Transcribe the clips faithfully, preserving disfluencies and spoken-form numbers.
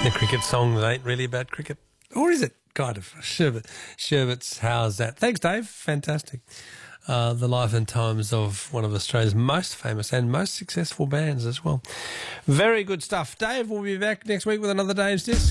The cricket songs ain't really about cricket. Or is it? Kind of. Sherbet. Sherbet's How's That? Thanks, Dave. Fantastic. Uh, the life and times of one of Australia's most famous and most successful bands as well. Very good stuff. Dave will be back next week with another Dave's Disc.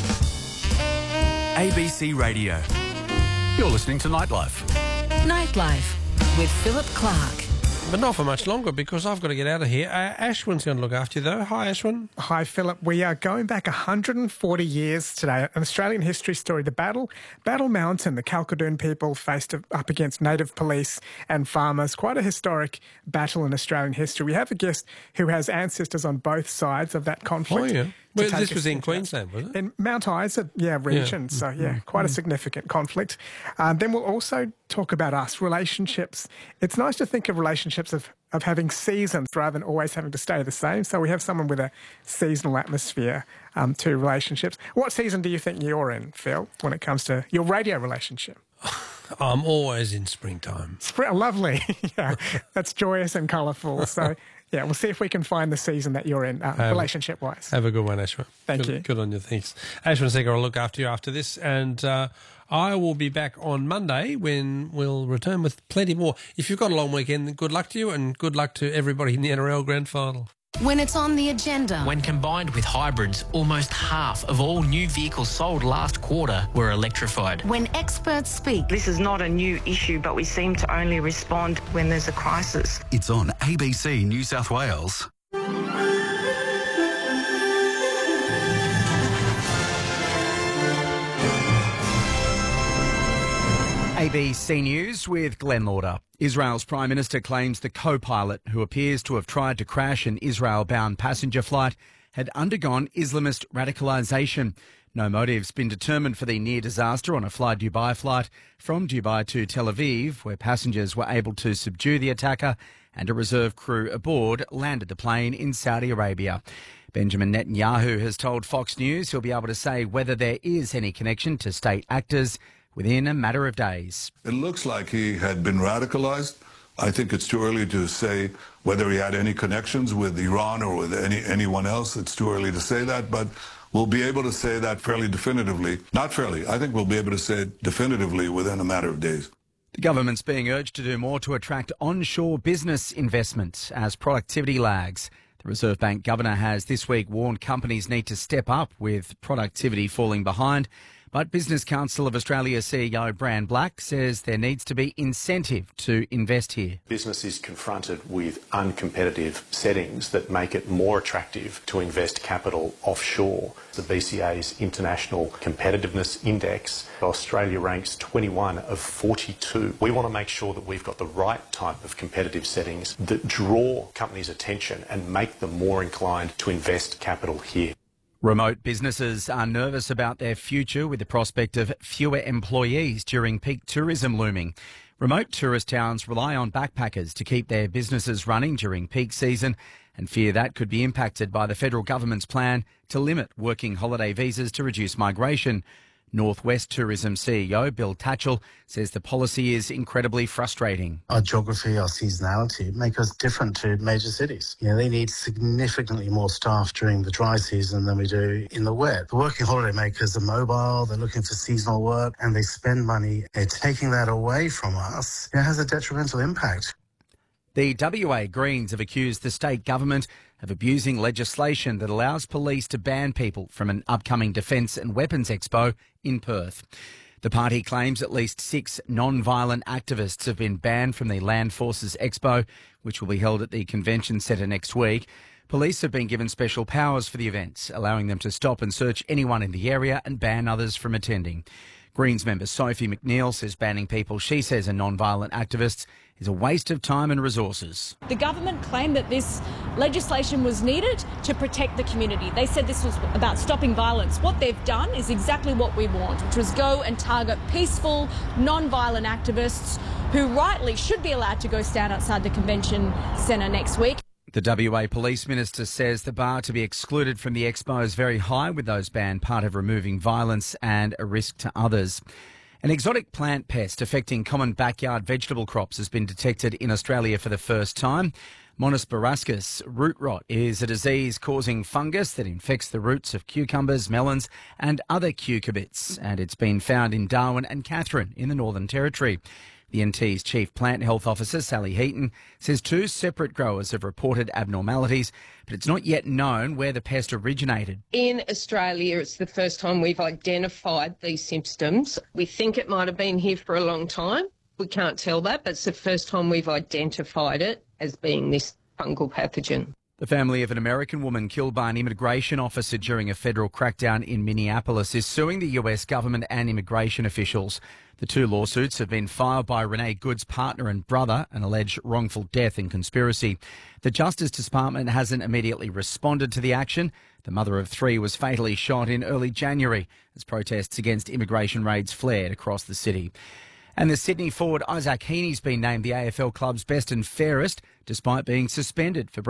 A B C Radio. You're listening to Nightlife. Nightlife with Philip Clark. But not for much longer because I've got to get out of here. Uh, Ashwin's going to look after you though. Hi, Ashwin. Hi, Philip. We are going back one hundred forty years today. An Australian history story. The battle, Battle Mountain. The Kalkadoon people faced up against native police and farmers. Quite a historic battle in Australian history. We have a guest who has ancestors on both sides of that conflict. Oh, yeah. Well, this was in Queensland, was it? In Mount Isa, yeah, region. Yeah. So, yeah, quite a significant conflict. Uh, then we'll also talk about us, relationships. It's nice to think of relationships of, of having seasons rather than always having to stay the same. So we have someone with a seasonal atmosphere um, to relationships. What season do you think you're in, Phil, when it comes to your radio relationship? I'm always in springtime. Spring, lovely. Yeah, that's joyous and colourful. So, yeah, we'll see if we can find the season that you're in, uh, relationship-wise. Have a good one, Ashwin. Thank good, you. Good on you. Thanks. Ashwin Segar will look after you after this, and uh, I will be back on Monday when we'll return with plenty more. If you've got a long weekend, good luck to you, and good luck to everybody in the N R L Grand Final. When it's on the agenda. When combined with hybrids, almost half of all new vehicles sold last quarter were electrified. When experts speak. This is not a new issue, but we seem to only respond when there's a crisis. It's on A B C New South Wales. A B C News with Glenn Lauder. Israel's Prime Minister claims the co-pilot, who appears to have tried to crash an Israel-bound passenger flight, had undergone Islamist radicalisation. No motive's been determined for the near disaster on a Fly Dubai flight from Dubai to Tel Aviv, where passengers were able to subdue the attacker, and a reserve crew aboard landed the plane in Saudi Arabia. Benjamin Netanyahu has told Fox News he'll be able to say whether there is any connection to state actors within a matter of days. It looks like he had been radicalized. I think it's too early to say whether he had any connections with Iran or with any anyone else. It's too early to say that, but we'll be able to say that fairly definitively. Not fairly. I think we'll be able to say it definitively within a matter of days. The government's being urged to do more to attract onshore business investment as productivity lags. The Reserve Bank governor has this week warned companies need to step up with productivity falling behind. But Business Council of Australia C E O Brian Black says there needs to be incentive to invest here. Business is confronted with uncompetitive settings that make it more attractive to invest capital offshore. The B C A's International Competitiveness Index, Australia ranks twenty-one of forty-two. We want to make sure that we've got the right type of competitive settings that draw companies' attention and make them more inclined to invest capital here. Remote businesses are nervous about their future with the prospect of fewer employees during peak tourism looming. Remote tourist towns rely on backpackers to keep their businesses running during peak season and fear that could be impacted by the federal government's plan to limit working holiday visas to reduce migration. Northwest Tourism C E O Bill Tatchell says the policy is incredibly frustrating. Our geography, our seasonality make us different to major cities. You know, they need significantly more staff during the dry season than we do in the wet. The working holiday makers are mobile, they're looking for seasonal work, and they spend money. They're taking that away from us. It has a detrimental impact. The W A Greens have accused the state government of abusing legislation that allows police to ban people from an upcoming Defence and Weapons Expo in Perth. The party claims at least six non-violent activists have been banned from the Land Forces Expo, which will be held at the Convention Centre next week. Police have been given special powers for the event, allowing them to stop and search anyone in the area and ban others from attending. Greens member Sophie McNeil says banning people she says are non-violent activists is a waste of time and resources. The government claimed that this legislation was needed to protect the community. They said this was about stopping violence. What they've done is exactly what we want, which was go and target peaceful, non-violent activists who rightly should be allowed to go stand outside the convention centre next week. The W A Police Minister says the bar to be excluded from the expo is very high, with those banned part of removing violence and a risk to others. An exotic plant pest affecting common backyard vegetable crops has been detected in Australia for the first time. Monosporascus root rot is a disease causing fungus that infects the roots of cucumbers, melons and other cucurbits, and it's been found in Darwin and Katherine in the Northern Territory. The N T's Chief Plant Health Officer, Sally Heaton, says two separate growers have reported abnormalities, but it's not yet known where the pest originated. In Australia, it's the first time we've identified these symptoms. We think it might have been here for a long time. We can't tell that, but it's the first time we've identified it as being this fungal pathogen. The family of an American woman killed by an immigration officer during a federal crackdown in Minneapolis is suing the U S government and immigration officials. The two lawsuits have been filed by Renee Good's partner and brother, an alleged wrongful death and conspiracy. The Justice Department hasn't immediately responded to the action. The mother of three was fatally shot in early January as protests against immigration raids flared across the city. And the Sydney forward Isaac Heaney's been named the A F L club's best and fairest, despite being suspended for